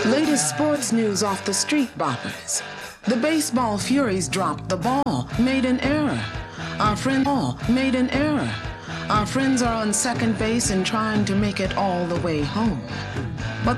Latest sports news off the street boppers. The baseball Furies dropped the ball, made an error. Our friend Ball made an error. Our friends are on second base and trying to make it all the way home.